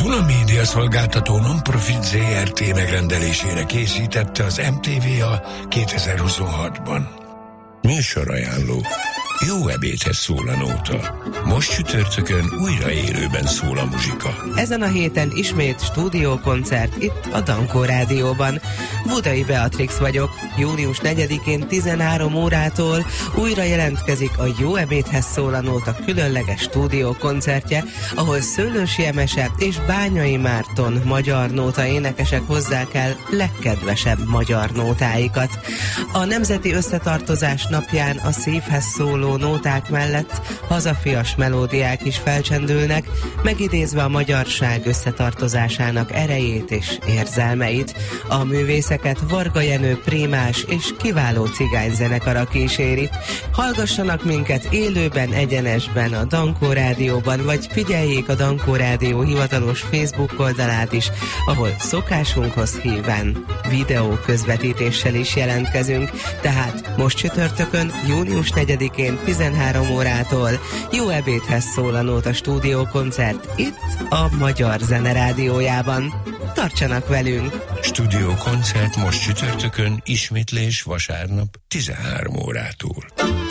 Duna Média szolgáltató non-profit ZRT megrendelésére készítette az MTVA 2026-ban. Műsorajánló. Jó ebédhez szól a nóta. Most csütörtökön újra élőben szól a muzsika. Ezen a héten ismét stúdiókoncert itt a Dankó Rádióban. Budai Beatrix vagyok. Június 4-én 13 órától újra jelentkezik a Jó ebédhez szól a nóta különleges stúdiókoncertje, ahol Szőlősi Emese és Bányai Márton magyar nóta énekesek hozzák el legkedvesebb magyar nótáikat. A Nemzeti Összetartozás napján a szívhez szóló nóták mellett hazafias melódiák is felcsendülnek, megidézve a magyarság összetartozásának erejét és érzelmeit. A művészeket Varga Jenő prémás és kiváló cigányzenekara kíséri. Hallgassanak minket élőben, egyenesben a Dankó Rádióban, vagy figyeljék a Dankó Rádió hivatalos Facebook oldalát is, ahol szokásunkhoz híven videó közvetítéssel is jelentkezünk. Tehát most csütörtökön, június 4-én 13 órától Jó ebédhez szól a nóta stúdiókoncert itt a Magyar Zene Rádiójában. Tartsanak velünk! Stúdiókoncert most csütörtökön, ismétlés vasárnap 13 órától.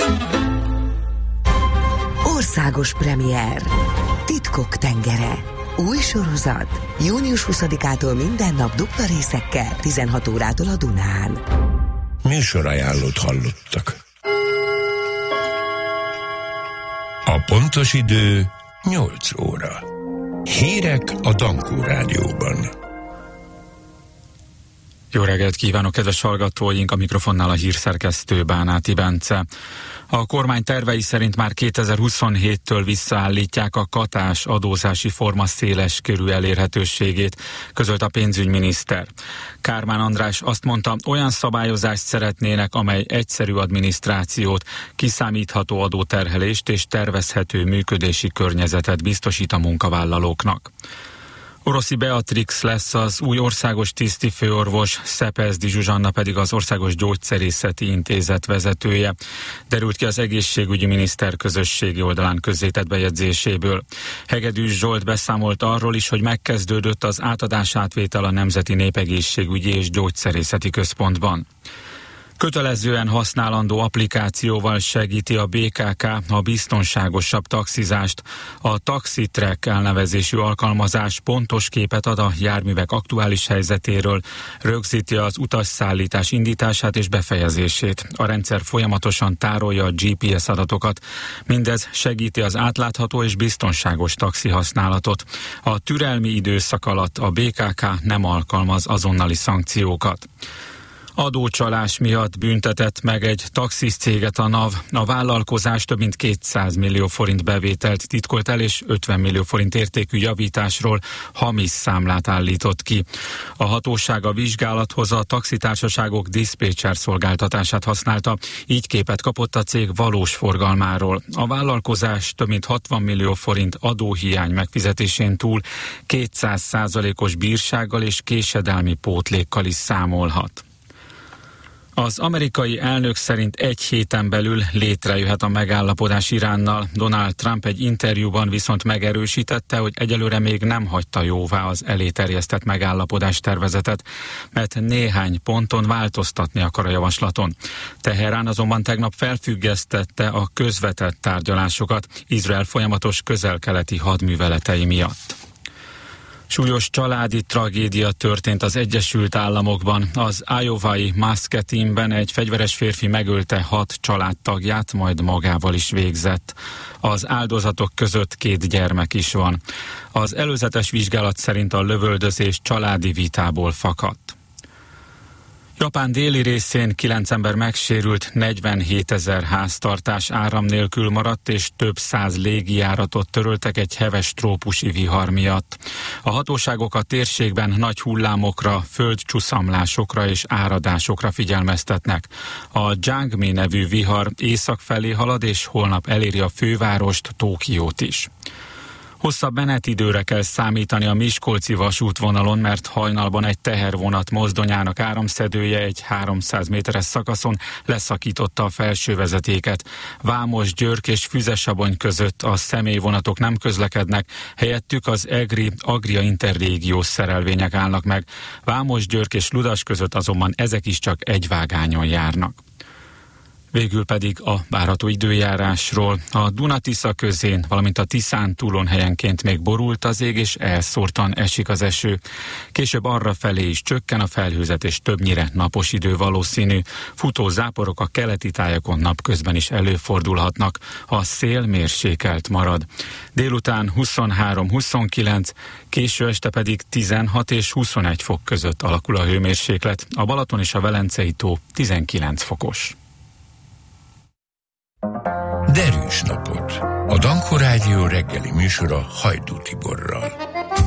Országos premier. Titkok tengere. Új sorozat. Június 20-ától minden nap dupla részekkel, 16 órától a Dunán. Műsorajánlót hallottak. A pontos idő 8 óra. Hírek a Dankó Rádióban. Jó reggelt kívánok, kedves hallgatóink, a mikrofonnál a hírszerkesztő Bánáti Bence. A kormány tervei szerint már 2027-től visszaállítják a katás adózási forma széles körű elérhetőségét, közölt a pénzügyminiszter. Kármán András azt mondta, olyan szabályozást szeretnének, amely egyszerű adminisztrációt, kiszámítható adóterhelést és tervezhető működési környezetet biztosít a munkavállalóknak. Oroszi Beatrix lesz az új országos tisztifőorvos, Szepezdi Zsuzsanna pedig az Országos Gyógyszerészeti Intézet vezetője. Derült ki az egészségügyi miniszter közösségi oldalán közzétett bejegyzéséből. Hegedűs Zsolt beszámolt arról is, hogy megkezdődött az átadás-átvétel a Nemzeti Népegészségügyi és Gyógyszerészeti Központban. Kötelezően használandó applikációval segíti a BKK a biztonságosabb taxizást. A TaxiTrack elnevezésű alkalmazás pontos képet ad a járművek aktuális helyzetéről, rögzíti az utasszállítás indítását és befejezését. A rendszer folyamatosan tárolja a GPS adatokat. Mindez segíti az átlátható és biztonságos taxi használatot. A türelmi időszak alatt a BKK nem alkalmaz azonnali szankciókat. Adócsalás miatt büntetett meg egy taxiszcéget a NAV. A vállalkozás több mint 200 millió forint bevételt titkolt el, és 50 millió forint értékű javításról hamis számlát állított ki. A hatóság a vizsgálathoz a taxitársaságok diszpécser szolgáltatását használta, így képet kapott a cég valós forgalmáról. A vállalkozás több mint 60 millió forint adóhiány megfizetésén túl 200%-os bírsággal és késedelmi pótlékkal is számolhat. Az amerikai elnök szerint egy héten belül létrejöhet a megállapodás Iránnal. Donald Trump egy interjúban viszont megerősítette, hogy egyelőre még nem hagyta jóvá az elé terjesztett megállapodás tervezetet, mert néhány ponton változtatni akar a javaslaton. Teherán azonban tegnap felfüggesztette a közvetett tárgyalásokat Izrael folyamatos közel-keleti hadműveletei miatt. Súlyos családi tragédia történt az Egyesült Államokban. Az iowai Muscatine-ben egy fegyveres férfi megölte 6 családtagját, majd magával is végzett. Az áldozatok között 2 gyermek is van. Az előzetes vizsgálat szerint a lövöldözés családi vitából fakadt. Japán déli részén 9 ember megsérült, 47 000 háztartás áram nélkül maradt, és több 100 légijáratot töröltek egy heves trópusi vihar miatt. A hatóságok a térségben nagy hullámokra, földcsuszamlásokra és áradásokra figyelmeztetnek. A Jangmi nevű vihar észak felé halad, és holnap eléri a fővárost, Tokiót is. Hosszabb menetidőre kell számítani a miskolci vasútvonalon, mert hajnalban egy tehervonat mozdonyának áramszedője egy 300 méteres szakaszon leszakította a felső vezetéket. Vámos, Györk és Füzesabony között a személyvonatok nem közlekednek, helyettük az Agria interrégiós szerelvények állnak meg. Vámos, Györk és Ludas között azonban ezek is csak egy vágányon járnak. Végül pedig a várható időjárásról. A Duna-Tisza közén, valamint a Tiszántúlon helyenként még borult az ég, és elszórtan esik az eső. Később arrafelé is csökken a felhőzet, és többnyire napos idő valószínű. Futó záporok a keleti tájakon napközben is előfordulhatnak. A szél mérsékelt marad. Délután 23-29, késő este pedig 16 és 21 fok között alakul a hőmérséklet. A Balaton és a Velencei tó 19 fokos. Derűs napot! A Danko Rádió reggeli műsora Hajdú Tiborral.